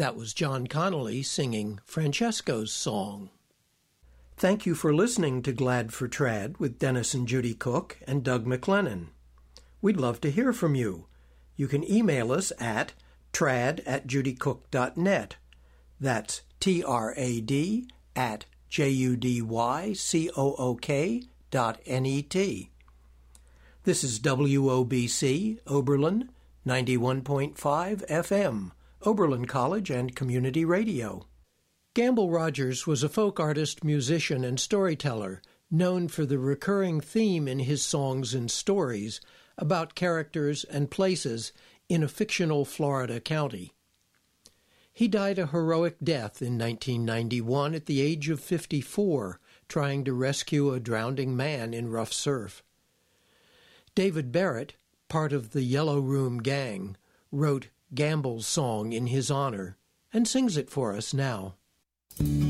That was John Connolly singing Francesco's Song. Thank you for listening to Glad for Trad with Dennis and Judy Cook and Doug McLennan. We'd love to hear from you. You can email us at trad@judycook.net. That's trad@judycook.net. This is WOBC, Oberlin, 91.5 FM, Oberlin College and Community Radio. Gamble Rogers was a folk artist, musician, and storyteller, known for the recurring theme in his songs and stories about characters and places in a fictional Florida county. He died a heroic death in 1991 at the age of 54, trying to rescue a drowning man in rough surf. David Barrett, part of the Yellow Room Gang, wrote Gamble's song in his honor and sings it for us now.